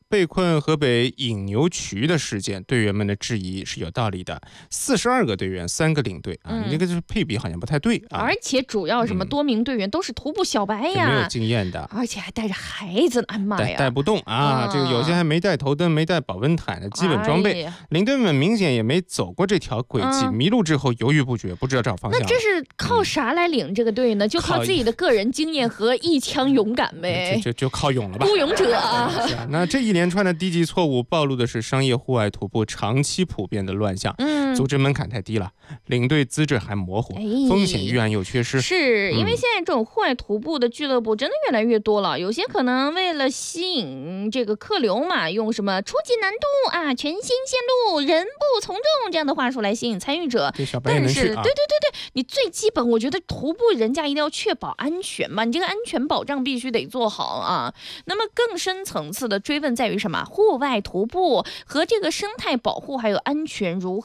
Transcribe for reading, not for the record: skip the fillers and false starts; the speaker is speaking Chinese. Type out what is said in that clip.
被困河北引牛渠的事件，队员们的质疑是有道理的。42个队员，3个领队啊，你这个就是配比好像不太对啊。 而且主要什么多名队员都是徒步小白呀， 没有经验的， 而且还带着孩子，哎妈呀， 带不动啊！这个有些还没带头灯，没带保温毯的基本装备。领队们明显也没走过这条轨迹，迷路之后犹豫不决，不知道找方向。 那这是靠啥来领这个队呢？就靠自己的个人经验和一腔勇敢呗。 就靠勇了吧， 孤勇者啊！ 那这一连串的低级错误暴露的是商业户外徒步长期普遍的乱象，组织门槛太低了，领队资质还模糊，风险预案又缺失。 是因为现在这种户外徒步的俱乐部真的越来越多了，有些可能为了吸引这个客流嘛，用什么初级难度啊、全新线路、人不从众这样的话术来吸引参与者。但是对，你最基本我觉得徒步人家一定要确保安全嘛，你这个安全保障必须得做好啊。那么更深层次的追问在于什么？户外徒步和这个生态保护还有安全如何